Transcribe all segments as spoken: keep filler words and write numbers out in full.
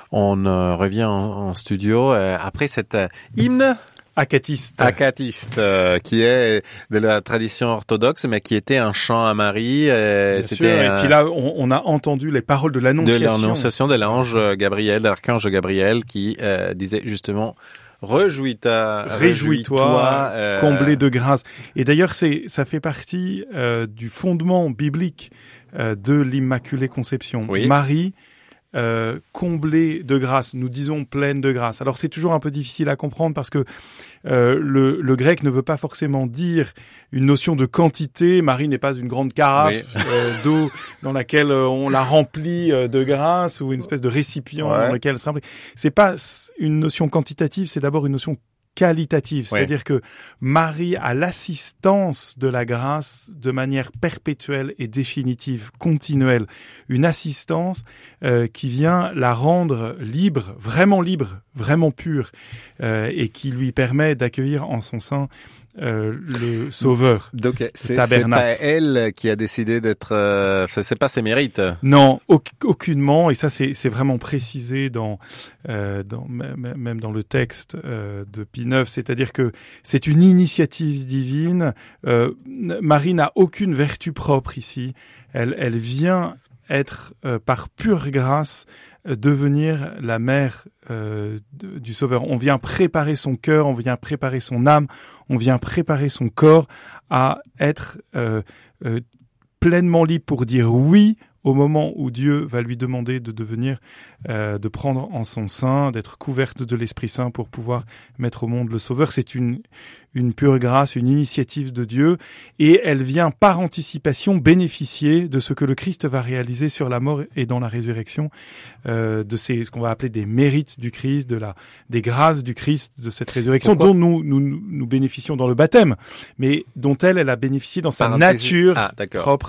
On euh, revient en, en studio euh, après cet euh, hymne Acatiste. Acatiste, euh, qui est de la tradition orthodoxe, mais qui était un chant à Marie. Euh, Bien c'était sûr. Et puis là, on, on a entendu les paroles de l'Annonciation. De l'Annonciation de l'ange Gabriel, de l'archange Gabriel, qui euh, disait justement Réjouis-toi, réjouis-toi, réjouis-toi euh... comblé de grâce. Et d'ailleurs, c'est ça fait partie euh, du fondement biblique euh, de l'Immaculée Conception. Oui. Marie, euh, comblée de grâce. Nous disons pleine de grâce. Alors c'est toujours un peu difficile à comprendre parce que euh, le, le grec ne veut pas forcément dire une notion de quantité. Marie n'est pas une grande carafe oui. euh, d'eau dans laquelle euh, on la remplit euh, de grâce ou une espèce de récipient ouais. dans lequel elle se remplit. C'est pas une notion quantitative, c'est d'abord une notion qualitative, c'est-à-dire ouais. que Marie a l'assistance de la grâce de manière perpétuelle et définitive, continuelle, une assistance euh, qui vient la rendre libre, vraiment libre, vraiment pure, euh, et qui lui permet d'accueillir en son sein Euh, le Sauveur. Donc c'est, c'est pas elle qui a décidé d'être. Euh, c'est, c'est pas ses mérites. Non, au, aucunement. Et ça, c'est, c'est vraiment précisé dans, euh, dans même dans le texte euh, de Pie neuf. C'est-à-dire que c'est une initiative divine. Euh, Marie n'a aucune vertu propre ici. Elle, elle vient être euh, par pure grâce devenir la mère euh, de, du Sauveur. On vient préparer son cœur, on vient préparer son âme, on vient préparer son corps à être euh, euh, pleinement libre pour dire oui au moment où Dieu va lui demander de devenir, euh, de prendre en son sein, d'être couverte de l'Esprit Saint pour pouvoir mettre au monde le Sauveur. C'est une, une pure grâce, une initiative de Dieu, et elle vient par anticipation bénéficier de ce que le Christ va réaliser sur la mort et dans la résurrection, euh, de ces, ce qu'on va appeler des mérites du Christ, de la, des grâces du Christ, de cette résurrection. Pourquoi dont nous, nous, nous bénéficions dans le baptême, mais dont elle, elle a bénéficié dans sa nature ah, propre,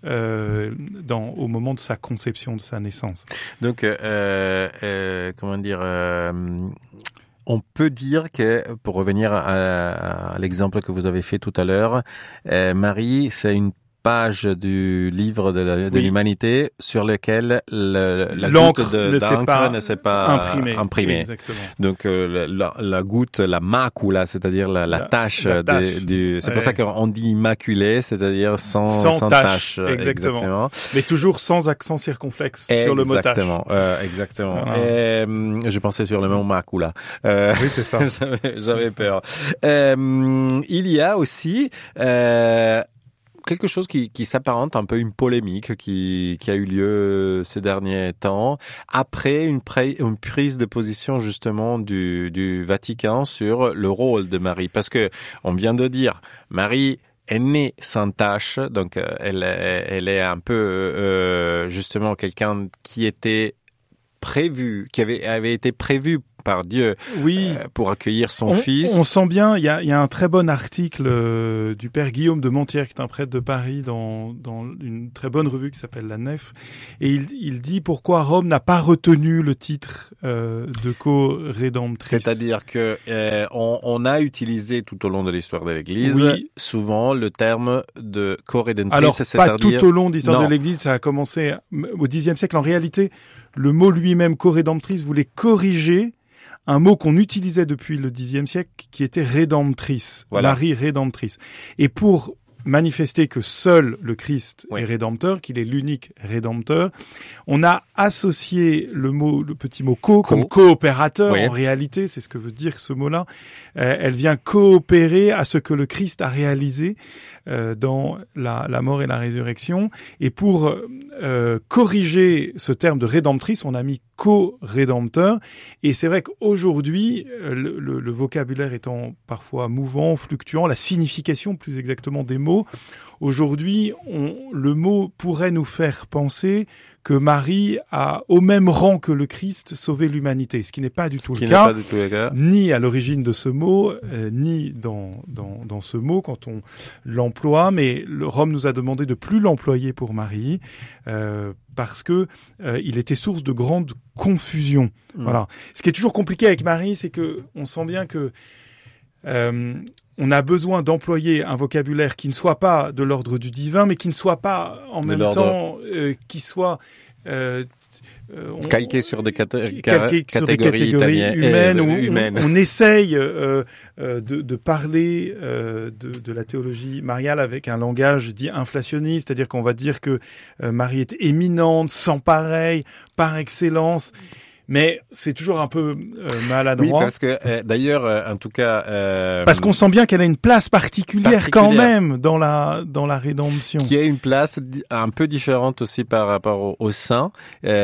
euh, dans, au moment de sa conception, de sa naissance. Donc, euh, euh, comment dire, euh, on peut dire que, pour revenir à, à l'exemple que vous avez fait tout à l'heure, euh, Marie, c'est une page du livre de, la, de oui. l'humanité sur lequel le, la l'encre goutte de, ne, d'encre s'est pas ne s'est pas imprimée. imprimée. Exactement. Donc euh, la, la goutte, la macula, c'est-à-dire la, la, la tache, la tâche. Du, c'est ouais. pour ça qu'on dit immaculé, c'est-à-dire sans, sans, sans tâche. tâche. Exactement. exactement. Mais toujours sans accent circonflexe exactement. sur le mot tâche. Exactement. Euh, exactement. Ah. Et, euh, je pensais sur le mot macula. Euh, oui, c'est ça. j'avais, j'avais peur. Euh, il y a aussi euh, quelque chose qui, qui s'apparente un peu une polémique qui, qui a eu lieu ces derniers temps après une, pré, une prise de position justement du, du Vatican sur le rôle de Marie. Parce que on vient de dire, Marie est née sans tâche, donc elle, elle est un peu euh, justement quelqu'un qui était prévu, qui avait, avait été prévu par Dieu oui. euh, pour accueillir son on, fils. On sent bien, il y a, y a un très bon article euh, du père Guillaume de Montière, qui est un prêtre de Paris, dans, dans une très bonne revue qui s'appelle La Nef, et il, il dit pourquoi Rome n'a pas retenu le titre euh, de co-rédemptrice. C'est-à-dire que euh, on, on a utilisé tout au long de l'histoire de l'Église oui. souvent le terme de co-rédemptrice. Alors c'est-à-dire... pas tout au long de l'histoire non. de l'Église, ça a commencé au dixième siècle. En réalité, le mot lui-même co-rédemptrice voulait corriger un mot qu'on utilisait depuis le dixième siècle, qui était rédemptrice, voilà. Marie rédemptrice. Et pour manifester que seul le Christ oui. est rédempteur, qu'il est l'unique rédempteur, on a associé le mot, le petit mot co, co. comme coopérateur. Oui. En réalité, c'est ce que veut dire ce mot-là. Euh, elle vient coopérer à ce que le Christ a réalisé euh, dans la, la mort et la résurrection. Et pour euh, corriger ce terme de rédemptrice, on a mis co-rédempteur. Et c'est vrai qu'aujourd'hui, le, le, le vocabulaire étant parfois mouvant, fluctuant, la signification plus exactement des mots, aujourd'hui, on, le mot pourrait nous faire penser que Marie a, au même rang que le Christ, sauvé l'humanité, ce qui n'est pas du tout, le cas, pas du tout le cas, ni à l'origine de ce mot, euh, ni dans, dans, dans ce mot quand on l'emploie, mais le Rome nous a demandé de plus l'employer pour Marie, euh, parce que euh, il était source de grande confusion. Mmh. Voilà. Ce qui est toujours compliqué avec Marie, c'est que on sent bien que euh, on a besoin d'employer un vocabulaire qui ne soit pas de l'ordre du divin, mais qui ne soit pas en de même l'ordre. temps, euh, qui soit euh, on, calqué sur des, cata- calqué catégories, sur des catégories humaines, euh, où humaines. On, on essaye euh, euh, de, de parler euh, de, de la théologie mariale avec un langage dit inflationniste, c'est-à-dire qu'on va dire que euh, Marie est éminente, sans pareil, par excellence. Mais c'est toujours un peu euh, maladroit. Oui, parce que euh, d'ailleurs, euh, en tout cas, euh, parce qu'on sent bien qu'elle a une place particulière, particulière quand même dans la dans la rédemption. Qui a une place un peu différente aussi par rapport au, au saint.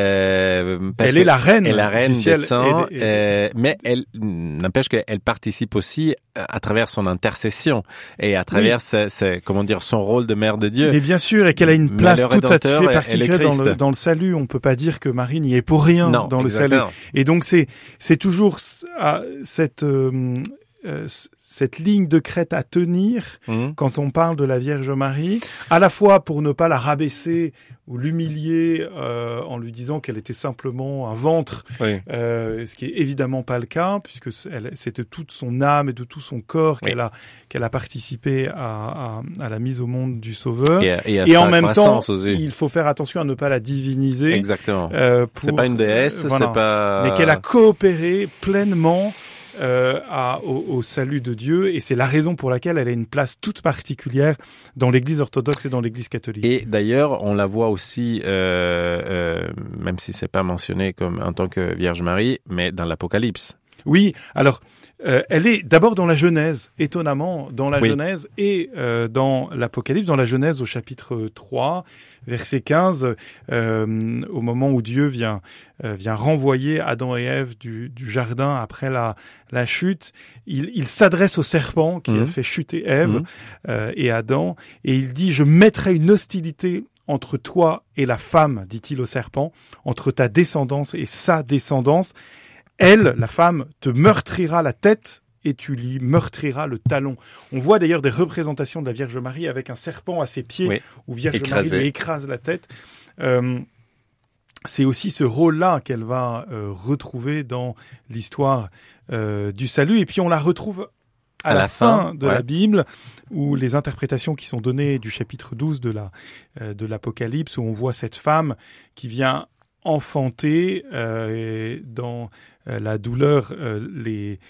Euh, parce elle est la reine. Elle est la reine du ciel des saints, et, et, euh, mais elle n'empêche qu'elle participe aussi à travers son intercession et à travers oui. ses, ses, comment dire, son rôle de mère de Dieu. Mais bien sûr, et qu'elle a une place tout à fait particulière dans le, dans le salut. On peut pas dire que Marie n'y est pour rien non, dans le exactement. salut. Et donc c'est c'est toujours à cette euh, euh, cette ligne de crête à tenir mmh. quand on parle de la Vierge Marie, à la fois pour ne pas la rabaisser ou l'humilier euh, en lui disant qu'elle était simplement un ventre, oui. euh, ce qui est évidemment pas le cas, puisque elle, c'était toute son âme et de tout son corps oui. qu'elle a qu'elle a participé à, à, à la mise au monde du Sauveur. Et, à, et, à et en même temps, aussi. il faut faire attention à ne pas la diviniser. Exactement. Euh, pour, c'est pas une déesse, euh, voilà. c'est pas. Mais qu'elle a coopéré pleinement. Euh, à, au, au salut de Dieu, et c'est la raison pour laquelle elle a une place toute particulière dans l'Église orthodoxe et dans l'Église catholique. Et d'ailleurs, on la voit aussi, euh, euh, même si c'est pas mentionné comme en tant que Vierge Marie, mais dans l'Apocalypse. Oui, alors euh, elle est d'abord dans la Genèse, étonnamment, dans la oui. Genèse et euh, dans l'Apocalypse, dans la Genèse au chapitre trois, verset quinze, euh, au moment où Dieu vient euh, vient renvoyer Adam et Ève du, du jardin après la la chute, il, il s'adresse au serpent qui mmh. a fait chuter Ève mmh. euh, et Adam, et il dit: je mettrai une hostilité entre toi et la femme, dit-il au serpent, entre ta descendance et sa descendance. Elle, la femme, te meurtrira la tête et tu lui meurtriras le talon. On voit d'ailleurs des représentations de la Vierge Marie avec un serpent à ses pieds, oui. où Vierge Écrasé. Marie lui écrase la tête. Euh, c'est aussi ce rôle-là qu'elle va euh, retrouver dans l'histoire euh, du salut. Et puis on la retrouve à, à la, la fin, fin de ouais. la Bible, où les interprétations qui sont données du chapitre douze de la euh, de l'Apocalypse, où on voit cette femme qui vient enfanter euh, dans euh, la douleur euh, les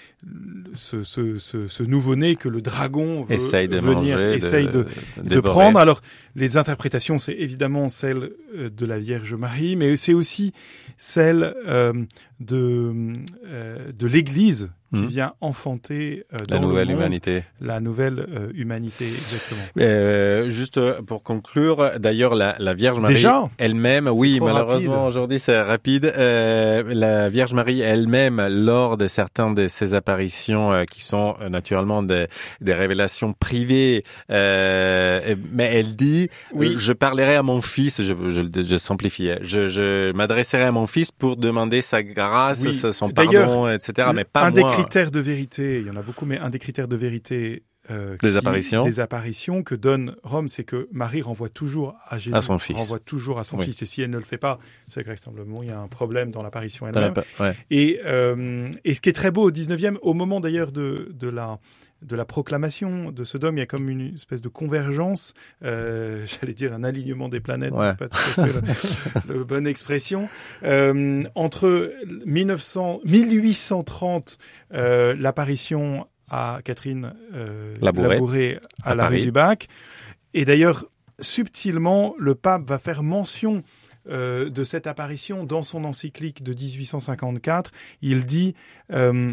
ce, ce, ce, ce nouveau-né que le dragon veut essaye de venir manger, essaye de, de, de prendre. Alors les interprétations, c'est évidemment celle de la Vierge Marie, mais c'est aussi celle euh, de euh, de l'Église qui mmh. vient enfanter euh, dans la nouvelle le monde, humanité. La nouvelle euh, humanité, exactement. Euh, juste pour conclure, d'ailleurs, la, la Vierge Marie Déjà elle-même, oui, malheureusement rapide. Aujourd'hui c'est rapide. Euh, la Vierge Marie elle-même, lors de certaines de ses apparitions, euh, qui sont euh, naturellement des, des révélations privées, euh, mais elle dit oui. euh, je parlerai à mon fils, je, je, je simplifie, je, je m'adresserai à mon fils pour demander sa grâce, oui. son D'ailleurs, pardon, et cetera. Mais pas un moi. des critères de vérité, il y en a beaucoup, mais un des critères de vérité euh, des qui, apparitions, des apparitions que donne Rome, c'est que Marie renvoie toujours à Jésus, à son fils, renvoie toujours à son oui. fils. Et si elle ne le fait pas, c'est que vraisemblablement il y a un problème dans l'apparition elle-même. La, ouais. Et euh, et ce qui est très beau au dix-neuvième, au moment d'ailleurs de de la de la proclamation de ce dogme, il y a comme une espèce de convergence, euh, j'allais dire un alignement des planètes, ouais. c'est pas tout à fait la, la bonne expression, euh, entre mille neuf cents, mille huit cent trente, euh, l'apparition à Catherine euh, Labouré, Labouré à, à la Paris. rue du Bac, et d'ailleurs subtilement le pape va faire mention euh, de cette apparition dans son encyclique de dix-huit cent cinquante-quatre. Il dit euh,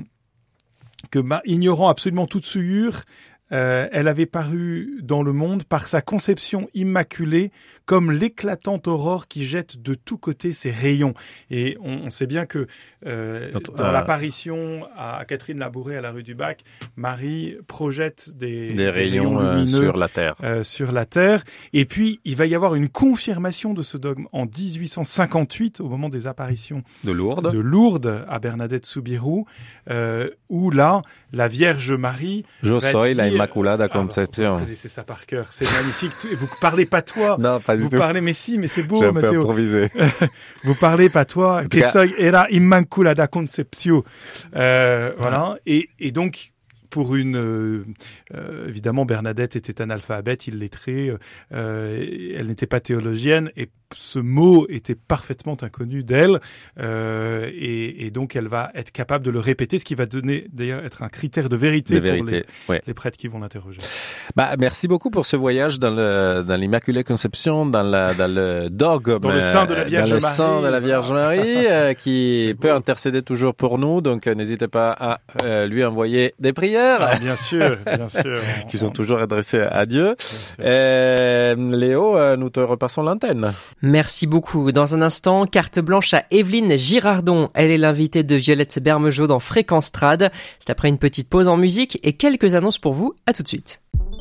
que, bah, ignorant absolument toute souillure, euh, elle avait paru dans le monde par sa conception immaculée comme l'éclatante aurore qui jette de tous côtés ses rayons. Et on, on sait bien que euh, Notre, dans euh... l'apparition à Catherine Labouré à la rue du Bac, Marie projette des, des, des rayons, rayons lumineux euh, sur la terre. Euh, sur la terre. Et puis il va y avoir une confirmation de ce dogme en dix-huit cent cinquante-huit, au moment des apparitions de Lourdes, de Lourdes à Bernadette Soubirous, euh, où là la Vierge Marie. Je soy dire... la Immaculada Conception. Vous connaissez ça par cœur, c'est magnifique. Vous parlez pas toi. Non, pas du vous tout. Vous parlez, mais si, mais c'est beau, J'ai un Mathéo. peu improvisé. Vous parlez pas toi. Que cas... soy era Immaculada Conception. Euh, voilà. voilà. Et, et donc, pour une euh, euh, évidemment Bernadette était analphabète, illettrée, euh, elle n'était pas théologienne et ce mot était parfaitement inconnu d'elle euh, et, et donc elle va être capable de le répéter, ce qui va donner d'ailleurs être un critère de vérité, de pour vérité, les, ouais. les prêtres qui vont l'interroger. Bah, merci beaucoup pour ce voyage dans le dans l'Immaculée Conception, dans la dans le dogme, dans le sein de la Vierge dans le Marie, sein de la Vierge Marie, euh, qui peut intercéder toujours pour nous. Donc, euh, n'hésitez pas à euh, lui envoyer des prières. Ah, bien sûr, bien sûr, on, qui sont on... toujours adressées à Dieu. Euh, Léo, euh, nous te repassons l'antenne. Merci beaucoup. Dans un instant, carte blanche à Evelyne Girardon. Elle est l'invitée de Violette Bermejo dans Fréquence Trad. C'est après une petite pause en musique et quelques annonces pour vous. À tout de suite.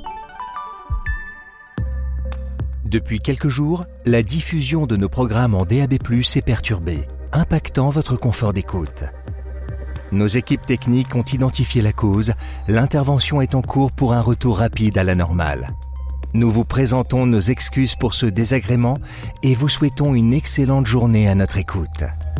Depuis quelques jours, la diffusion de nos programmes en D A B plus, est perturbée, impactant votre confort d'écoute. Nos équipes techniques ont identifié la cause. L'intervention est en cours pour un retour rapide à la normale. Nous vous présentons nos excuses pour ce désagrément et vous souhaitons une excellente journée à notre écoute.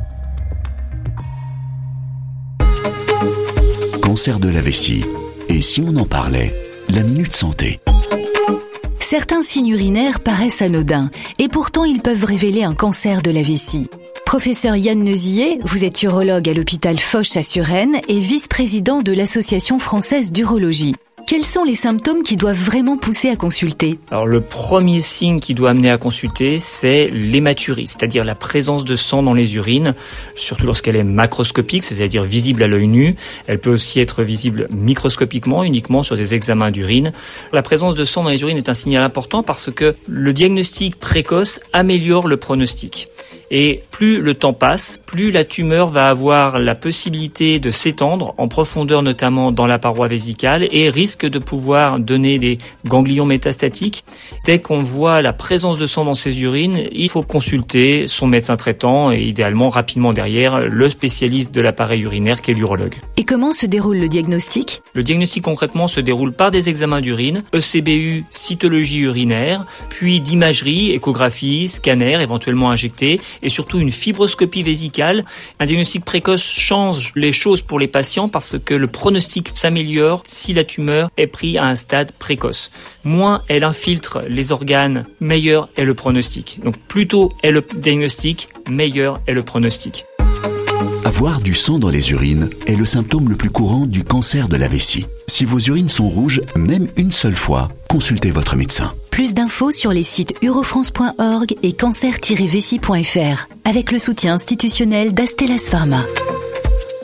Cancer de la vessie. Et si on en parlait? La Minute Santé. Certains signes urinaires paraissent anodins et pourtant ils peuvent révéler un cancer de la vessie. Professeur Yann Neusier, vous êtes urologue à l'hôpital Foch à Suresnes et vice-président de l'Association française d'urologie. Quels sont les symptômes qui doivent vraiment pousser à consulter? Alors le premier signe qui doit amener à consulter, c'est l'hématurie, c'est-à-dire la présence de sang dans les urines, surtout lorsqu'elle est macroscopique, c'est-à-dire visible à l'œil nu. Elle peut aussi être visible microscopiquement, uniquement sur des examens d'urine. La présence de sang dans les urines est un signal important parce que le diagnostic précoce améliore le pronostic. Et plus le temps passe, plus la tumeur va avoir la possibilité de s'étendre en profondeur, notamment dans la paroi vésicale, et risque de pouvoir donner des ganglions métastatiques. Dès qu'on voit la présence de sang dans ses urines, il faut consulter son médecin traitant et idéalement rapidement derrière le spécialiste de l'appareil urinaire qui est l'urologue. Et comment se déroule le diagnostic? Le diagnostic concrètement se déroule par des examens d'urine, E C B U, cytologie urinaire, puis d'imagerie, échographie, scanner éventuellement injecté, et surtout une fibroscopie vésicale. Un diagnostic précoce change les choses pour les patients parce que le pronostic s'améliore si la tumeur est prise à un stade précoce. Moins elle infiltre les organes, meilleur est le pronostic. Donc plus tôt est le diagnostic, meilleur est le pronostic. Avoir du sang dans les urines est le symptôme le plus courant du cancer de la vessie. Si vos urines sont rouges, même une seule fois, consultez votre médecin. Plus d'infos sur les sites urofrance point org et cancer tiret vessie point f r avec le soutien institutionnel d'Astellas Pharma.